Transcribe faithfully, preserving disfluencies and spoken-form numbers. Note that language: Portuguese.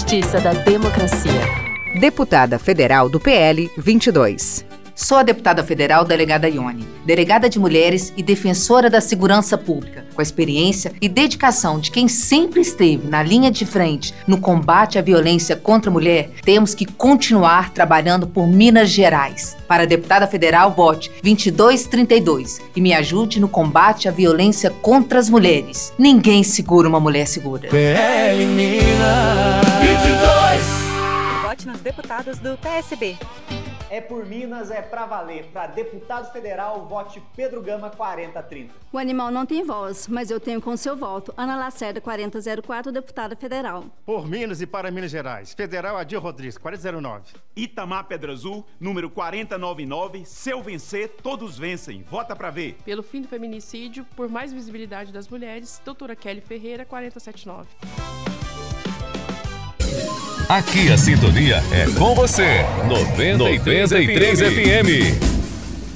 justiça da democracia. Deputada Federal do P L vinte e dois. Sou a deputada federal delegada Ione, delegada de mulheres e defensora da segurança pública. Com a experiência e dedicação de quem sempre esteve na linha de frente no combate à violência contra a mulher, temos que continuar trabalhando por Minas Gerais. Para a deputada federal, vote vinte e dois trinta e dois e me ajude no combate à violência contra as mulheres. Ninguém segura uma mulher segura. P L Minas vinte e dois. Vote nos deputados do P S B. É por Minas, é pra valer. Para deputado federal, vote Pedro Gama quarenta trinta. O animal não tem voz, mas eu tenho com seu voto. Ana Lacerda quarenta zero quatro, deputada federal. Por Minas e para Minas Gerais. Federal Adir Rodrigues, quarenta zero nove. Itamar Pedra Azul, número quarenta noventa e nove. Se eu vencer, todos vencem. Vota pra ver. Pelo fim do feminicídio, por mais visibilidade das mulheres, doutora Kelly Ferreira, quarenta setenta e nove. Aqui a sintonia é com você. noventa e três F M.